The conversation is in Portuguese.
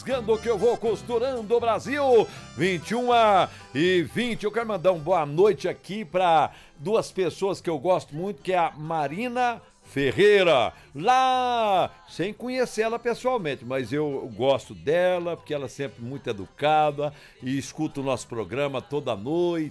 rasgando que eu vou costurando o Brasil. 21h20. Eu quero mandar uma boa noite aqui para duas pessoas que eu gosto muito, que é a Marina Ferreira, lá, sem conhecer ela pessoalmente, mas eu gosto dela, porque ela é sempre muito educada e escuta o nosso programa toda noite